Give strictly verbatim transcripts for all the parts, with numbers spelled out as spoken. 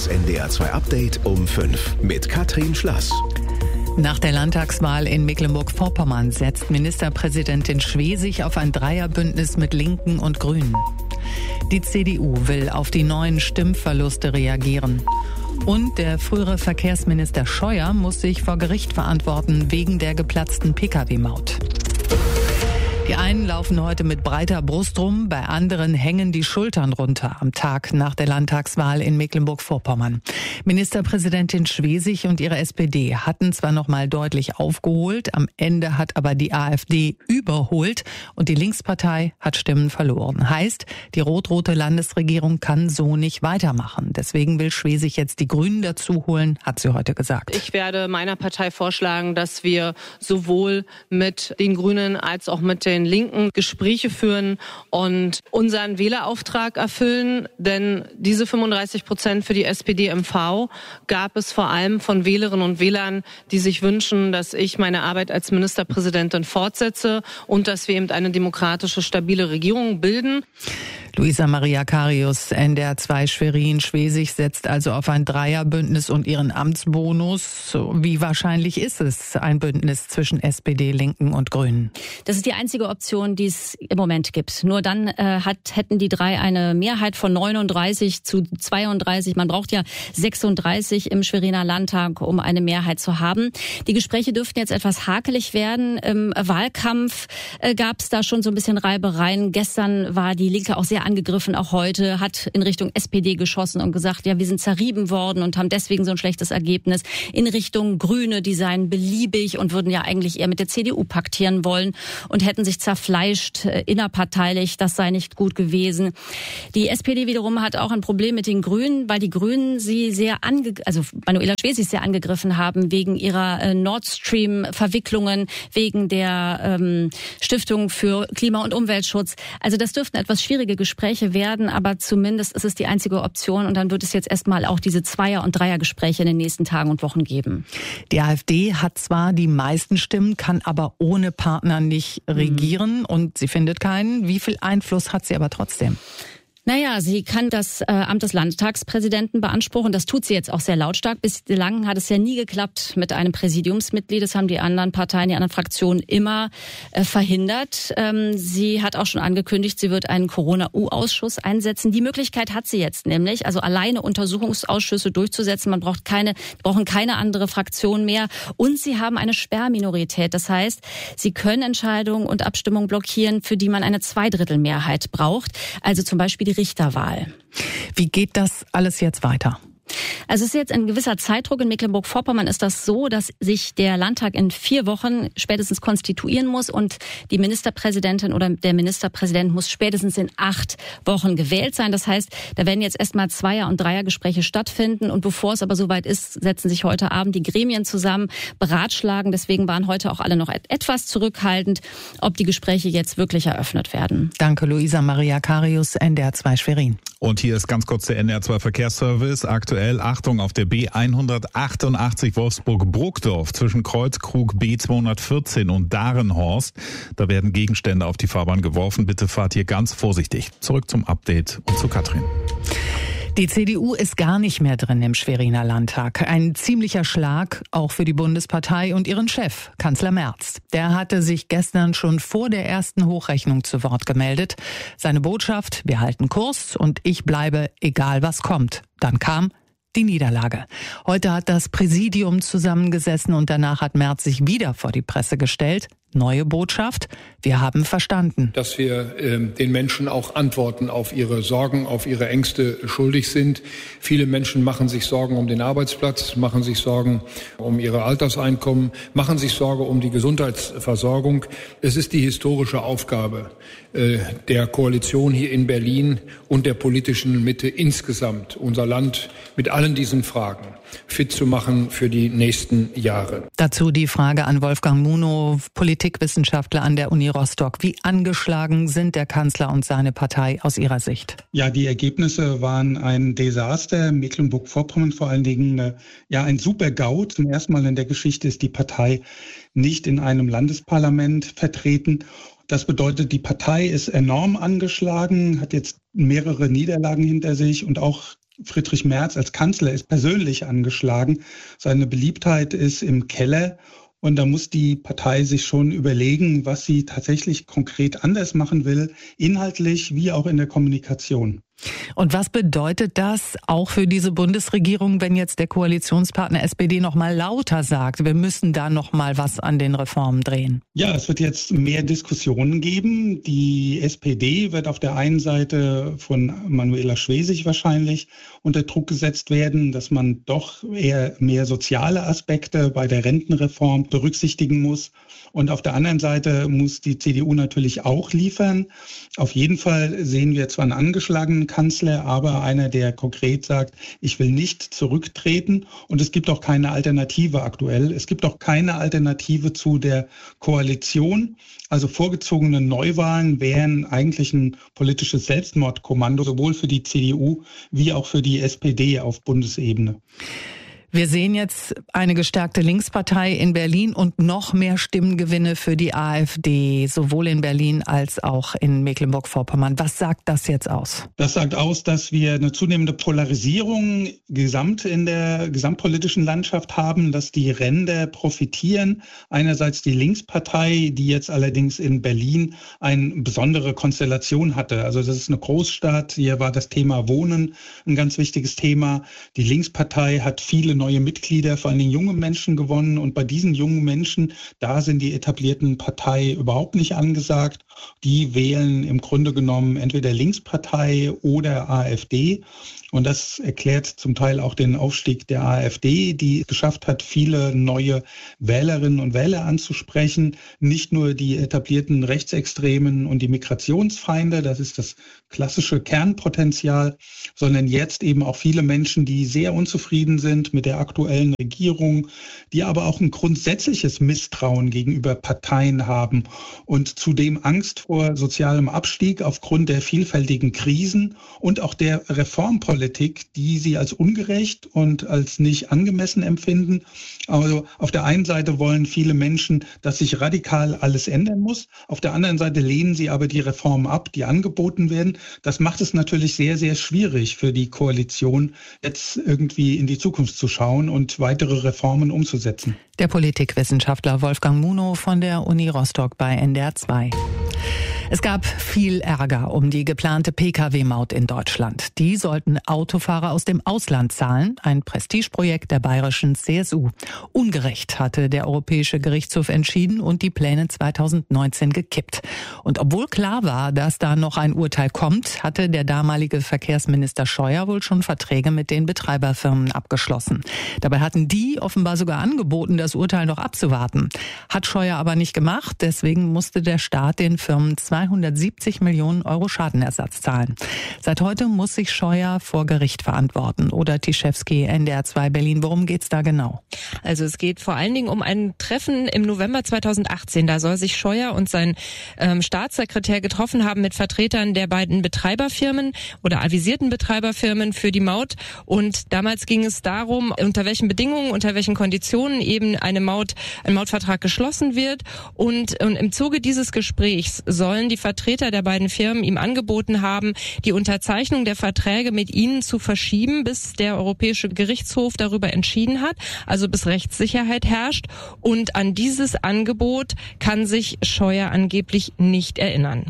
Das N D R zwei Update um fünf mit Katrin Schlass. Nach der Landtagswahl in Mecklenburg-Vorpommern setzt Ministerpräsidentin Schwesig auf ein Dreierbündnis mit Linken und Grünen. Die C D U will auf die neuen Stimmverluste reagieren. Und der frühere Verkehrsminister Scheuer muss sich vor Gericht verantworten wegen der geplatzten Pkw-Maut. Die einen laufen heute mit breiter Brust rum, bei anderen hängen die Schultern runter am Tag nach der Landtagswahl in Mecklenburg-Vorpommern. Ministerpräsidentin Schwesig und ihre S P D hatten zwar noch mal deutlich aufgeholt, am Ende hat aber die AfD überholt und die Linkspartei hat Stimmen verloren. Heißt, die rot-rote Landesregierung kann so nicht weitermachen. Deswegen will Schwesig jetzt die Grünen dazu holen, hat sie heute gesagt. Ich werde meiner Partei vorschlagen, dass wir sowohl mit den Grünen als auch mit den Linken Gespräche führen und unseren Wählerauftrag erfüllen. Denn diese fünfunddreißig Prozent für die S P D M V gab es vor allem von Wählerinnen und Wählern, die sich wünschen, dass ich meine Arbeit als Ministerpräsidentin fortsetze und dass wir eben eine demokratische, stabile Regierung bilden. Luisa Maria Karius, N D R zwei Schwerin. Schwesig setzt also auf ein Dreierbündnis und ihren Amtsbonus. Wie wahrscheinlich ist es, ein Bündnis zwischen S P D, Linken und Grünen? Das ist die einzige Option, die es im Moment gibt. Nur dann äh, hat, hätten die drei eine Mehrheit von neununddreißig zu zweiunddreißig. Man braucht ja sechsunddreißig im Schweriner Landtag, um eine Mehrheit zu haben. Die Gespräche dürften jetzt etwas hakelig werden. Im Wahlkampf äh, gab es da schon so ein bisschen Reibereien. Gestern war die Linke auch sehr angegriffen, auch heute, hat in Richtung S P D geschossen und gesagt, ja, wir sind zerrieben worden und haben deswegen so ein schlechtes Ergebnis. In Richtung Grüne, die seien beliebig und würden ja eigentlich eher mit der C D U paktieren wollen und hätten sich zerfleischt äh, innerparteilich. Das sei nicht gut gewesen. Die S P D wiederum hat auch ein Problem mit den Grünen, weil die Grünen sie sehr ange also Manuela Schwesig sehr angegriffen haben wegen ihrer äh, Nord Stream Verwicklungen, wegen der ähm, Stiftung für Klima- und Umweltschutz. Also das dürften etwas schwierige Gespräche werden, aber zumindest ist es die einzige Option und dann wird es jetzt erstmal auch diese Zweier- und Dreiergespräche in den nächsten Tagen und Wochen geben. Die AfD hat zwar die meisten Stimmen, kann aber ohne Partner nicht regieren mhm. und sie findet keinen. Wie viel Einfluss hat sie aber trotzdem? Naja, sie kann das äh, Amt des Landtagspräsidenten beanspruchen. Das tut sie jetzt auch sehr lautstark. Bislang hat es ja nie geklappt mit einem Präsidiumsmitglied. Das haben die anderen Parteien, die anderen Fraktionen immer äh, verhindert. Ähm, sie hat auch schon angekündigt, sie wird einen Corona-U-Ausschuss einsetzen. Die Möglichkeit hat sie jetzt nämlich, also alleine Untersuchungsausschüsse durchzusetzen. Man braucht keine, brauchen keine andere Fraktion mehr. Und sie haben eine Sperrminorität. Das heißt, sie können Entscheidungen und Abstimmungen blockieren, für die man eine Zweidrittelmehrheit braucht. Also zum Beispiel die Richterwahl. Wie geht das alles jetzt weiter? Also es ist jetzt ein gewisser Zeitdruck. In Mecklenburg-Vorpommern ist das so, dass sich der Landtag in vier Wochen spätestens konstituieren muss und die Ministerpräsidentin oder der Ministerpräsident muss spätestens in acht Wochen gewählt sein. Das heißt, da werden jetzt erstmal Zweier- und Dreiergespräche stattfinden und bevor es aber soweit ist, setzen sich heute Abend die Gremien zusammen, beratschlagen. Deswegen waren heute auch alle noch etwas zurückhaltend, ob die Gespräche jetzt wirklich eröffnet werden. Danke, Luisa Maria Karius, N D R zwei Schwerin. Und hier ist ganz kurz der N D R zwei Verkehrsservice. Aktuell Achtung auf der B hundertachtundachtzig Wolfsburg-Bruckdorf zwischen Kreuzkrug B zweihundertvierzehn und Darenhorst. Da werden Gegenstände auf die Fahrbahn geworfen. Bitte fahrt hier ganz vorsichtig. Zurück zum Update und zu Katrin. Die C D U ist gar nicht mehr drin im Schweriner Landtag. Ein ziemlicher Schlag auch für die Bundespartei und ihren Chef, Kanzler Merz. Der hatte sich gestern schon vor der ersten Hochrechnung zu Wort gemeldet. Seine Botschaft, wir halten Kurs und ich bleibe, egal was kommt. Dann kam die Niederlage. Heute hat das Präsidium zusammengesessen und danach hat Merz sich wieder vor die Presse gestellt. Neue Botschaft, wir haben verstanden. Dass wir äh, den Menschen auch Antworten auf ihre Sorgen, auf ihre Ängste schuldig sind. Viele Menschen machen sich Sorgen um den Arbeitsplatz, machen sich Sorgen um ihre Alterseinkommen, machen sich Sorge um die Gesundheitsversorgung. Es ist die historische Aufgabe äh, der Koalition hier in Berlin und der politischen Mitte insgesamt, unser Land mit allen diesen Fragen fit zu machen für die nächsten Jahre. Dazu die Frage an Wolfgang Munow, Politikwissenschaftler an der Uni Rostock. Wie angeschlagen sind der Kanzler und seine Partei aus Ihrer Sicht? Ja, die Ergebnisse waren ein Desaster. Mecklenburg-Vorpommern vor allen Dingen ja ein Super-GAU. Zum ersten Mal in der Geschichte ist die Partei nicht in einem Landesparlament vertreten. Das bedeutet, die Partei ist enorm angeschlagen, hat jetzt mehrere Niederlagen hinter sich und auch Friedrich Merz als Kanzler ist persönlich angeschlagen. Seine Beliebtheit ist im Keller. Und da muss die Partei sich schon überlegen, was sie tatsächlich konkret anders machen will, inhaltlich wie auch in der Kommunikation. Und was bedeutet das auch für diese Bundesregierung, wenn jetzt der Koalitionspartner S P D noch mal lauter sagt, wir müssen da noch mal was an den Reformen drehen? Ja, es wird jetzt mehr Diskussionen geben. Die S P D wird auf der einen Seite von Manuela Schwesig wahrscheinlich unter Druck gesetzt werden, dass man doch eher mehr soziale Aspekte bei der Rentenreform berücksichtigen muss. Und auf der anderen Seite muss die C D U natürlich auch liefern. Auf jeden Fall sehen wir zwar einen angeschlagenen Kanzler, aber einer, der konkret sagt, ich will nicht zurücktreten. Und es gibt auch keine Alternative aktuell. Es gibt auch keine Alternative zu der Koalition. Also vorgezogene Neuwahlen wären eigentlich ein politisches Selbstmordkommando, sowohl für die C D U wie auch für die S P D auf Bundesebene. Wir sehen jetzt eine gestärkte Linkspartei in Berlin und noch mehr Stimmengewinne für die AfD, sowohl in Berlin als auch in Mecklenburg-Vorpommern. Was sagt das jetzt aus? Das sagt aus, dass wir eine zunehmende Polarisierung gesamt in der gesamtpolitischen Landschaft haben, dass die Ränder profitieren. Einerseits die Linkspartei, die jetzt allerdings in Berlin eine besondere Konstellation hatte. Also das ist eine Großstadt, hier war das Thema Wohnen ein ganz wichtiges Thema. Die Linkspartei hat viele neue Mitglieder, vor allem junge Menschen gewonnen. Und bei diesen jungen Menschen, da sind die etablierten Parteien überhaupt nicht angesagt. Die wählen im Grunde genommen entweder Linkspartei oder AfD. Und das erklärt zum Teil auch den Aufstieg der AfD, die es geschafft hat, viele neue Wählerinnen und Wähler anzusprechen. Nicht nur die etablierten Rechtsextremen und die Migrationsfeinde, das ist das klassische Kernpotenzial, sondern jetzt eben auch viele Menschen, die sehr unzufrieden sind mit der aktuellen Regierung, die aber auch ein grundsätzliches Misstrauen gegenüber Parteien haben und zudem Angst vor sozialem Abstieg aufgrund der vielfältigen Krisen und auch der Reformpolitik, die sie als ungerecht und als nicht angemessen empfinden. Also auf der einen Seite wollen viele Menschen, dass sich radikal alles ändern muss. Auf der anderen Seite lehnen sie aber die Reformen ab, die angeboten werden. Das macht es natürlich sehr, sehr schwierig für die Koalition, jetzt irgendwie in die Zukunft zu schauen und weitere Reformen umzusetzen. Der Politikwissenschaftler Wolfgang Munow von der Uni Rostock bei N D R zwei. Es gab viel Ärger um die geplante P K W-Maut in Deutschland. Die sollten Autofahrer aus dem Ausland zahlen, ein Prestigeprojekt der bayerischen C S U. Ungerecht hatte der Europäische Gerichtshof entschieden und die Pläne zweitausendneunzehn gekippt. Und obwohl klar war, dass da noch ein Urteil kommt, hatte der damalige Verkehrsminister Scheuer wohl schon Verträge mit den Betreiberfirmen abgeschlossen. Dabei hatten die offenbar sogar angeboten, das Urteil noch abzuwarten. Hat Scheuer aber nicht gemacht, deswegen musste der Staat den Firmen zweihundertsiebzig Millionen Euro Schadenersatz zahlen. Seit heute muss sich Scheuer vor Gericht verantworten. Oder Tischewski, N D R zwei Berlin. Worum geht's da genau? Also es geht vor allen Dingen um ein Treffen im November zweitausendachtzehn. Da soll sich Scheuer und sein ähm, Staatssekretär getroffen haben mit Vertretern der beiden Betreiberfirmen oder avisierten Betreiberfirmen für die Maut. Und damals ging es darum, unter welchen Bedingungen, unter welchen Konditionen eben eine Maut, ein Mautvertrag geschlossen wird. Und, und im Zuge dieses Gesprächs sollen die Vertreter der beiden Firmen ihm angeboten haben, die Unterzeichnung der Verträge mit ihnen zu verschieben, bis der Europäische Gerichtshof darüber entschieden hat, also bis Rechtssicherheit herrscht. Und an dieses Angebot kann sich Scheuer angeblich nicht erinnern.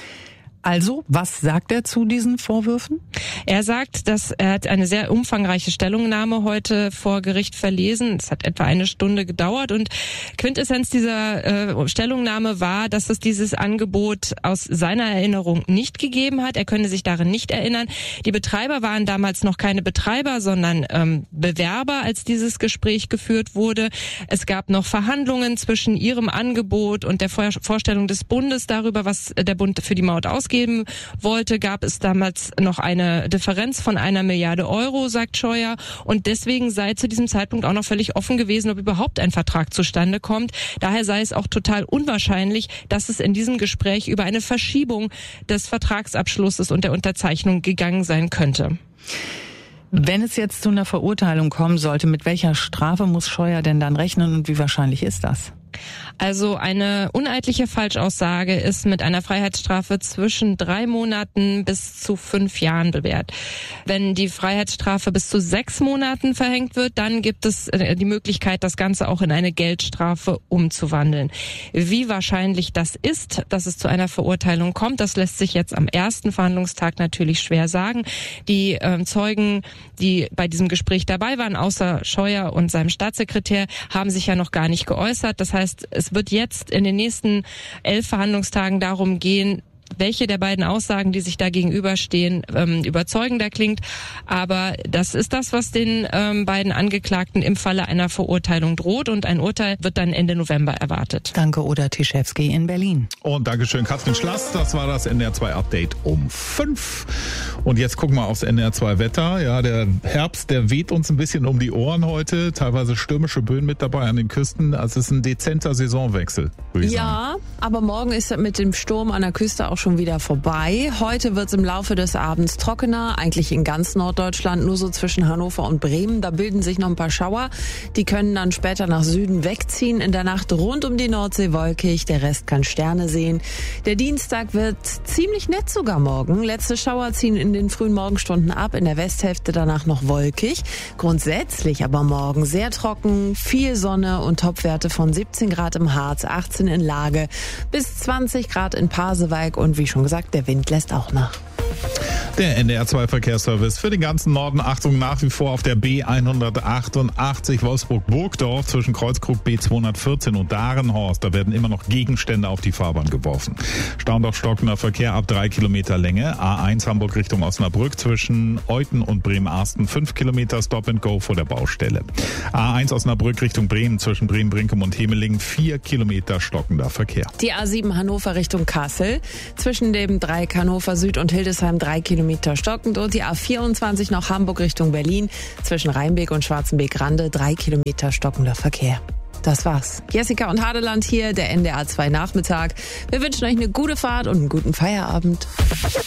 Also, was sagt er zu diesen Vorwürfen? Er sagt, dass er hat eine sehr umfangreiche Stellungnahme heute vor Gericht verlesen. Es hat etwa eine Stunde gedauert und Quintessenz dieser äh, Stellungnahme war, dass es dieses Angebot aus seiner Erinnerung nicht gegeben hat. Er könne sich darin nicht erinnern. Die Betreiber waren damals noch keine Betreiber, sondern ähm, Bewerber, als dieses Gespräch geführt wurde. Es gab noch Verhandlungen zwischen ihrem Angebot und der Vorstellung des Bundes darüber, was der Bund für die Maut ausgeben wollte, gab es damals noch eine Differenz von einer Milliarde Euro, sagt Scheuer. Und deswegen sei zu diesem Zeitpunkt auch noch völlig offen gewesen, ob überhaupt ein Vertrag zustande kommt. Daher sei es auch total unwahrscheinlich, dass es in diesem Gespräch über eine Verschiebung des Vertragsabschlusses und der Unterzeichnung gegangen sein könnte. Wenn es jetzt zu einer Verurteilung kommen sollte, mit welcher Strafe muss Scheuer denn dann rechnen und wie wahrscheinlich ist das? Also eine uneidliche Falschaussage ist mit einer Freiheitsstrafe zwischen drei Monaten bis zu fünf Jahren bewährt. Wenn die Freiheitsstrafe bis zu sechs Monaten verhängt wird, dann gibt es die Möglichkeit, das Ganze auch in eine Geldstrafe umzuwandeln. Wie wahrscheinlich das ist, dass es zu einer Verurteilung kommt, das lässt sich jetzt am ersten Verhandlungstag natürlich schwer sagen. Die äh, Zeugen, die bei diesem Gespräch dabei waren, außer Scheuer und seinem Staatssekretär, haben sich ja noch gar nicht geäußert. Das heißt, es wird jetzt in den nächsten elf Verhandlungstagen darum gehen, welche der beiden Aussagen, die sich da gegenüberstehen, ähm, überzeugender klingt. Aber das ist das, was den ähm, beiden Angeklagten im Falle einer Verurteilung droht. Und ein Urteil wird dann Ende November erwartet. Danke, Oda Tischewski in Berlin. Und Dankeschön, Katrin Schlass. Das war das N D R zwei Update um fünf. Und jetzt gucken wir aufs N D R zwei Wetter. Ja, der Herbst, der weht uns ein bisschen um die Ohren heute. Teilweise stürmische Böen mit dabei an den Küsten. Also es ist ein dezenter Saisonwechsel, würde ich ja, sagen. Aber morgen ist mit dem Sturm an der Küste auch schon wieder vorbei. Heute wird es im Laufe des Abends trockener, eigentlich in ganz Norddeutschland, nur so zwischen Hannover und Bremen. Da bilden sich noch ein paar Schauer. Die können dann später nach Süden wegziehen. In der Nacht rund um die Nordsee wolkig, der Rest kann Sterne sehen. Der Dienstag wird ziemlich nett sogar morgen. Letzte Schauer ziehen in den frühen Morgenstunden ab, in der Westhälfte danach noch wolkig. Grundsätzlich aber morgen sehr trocken, viel Sonne und Topwerte von siebzehn Grad im Harz, achtzehn in Lage, bis zwanzig Grad in Pasewalk und wie schon gesagt, der Wind lässt auch nach. Der N D R zwei Verkehrsservice für den ganzen Norden. Achtung, nach wie vor auf der B hundertachtundachtzig Wolfsburg-Burgdorf zwischen Kreuzkrug B zweihundertvierzehn und Darenhorst. Da werden immer noch Gegenstände auf die Fahrbahn geworfen. Stau noch stockender Verkehr ab drei Kilometer Länge. A eins Hamburg Richtung Osnabrück zwischen Euthen und Bremen-Arsten fünf Kilometer Stop and Go vor der Baustelle. A eins Osnabrück Richtung Bremen zwischen Bremen-Brinkum und Hemeling vier Kilometer stockender Verkehr. Die A sieben Hannover Richtung Kassel zwischen dem Dreieck Hannover Süd und Hildesheim drei Kilometer stockend und die A vierundzwanzig noch Hamburg Richtung Berlin zwischen Rheinbeek und Schwarzenbeek-Rande drei Kilometer stockender Verkehr. Das war's. Jessica und Hadeland hier, der N D R zwei Nachmittag. Wir wünschen euch eine gute Fahrt und einen guten Feierabend.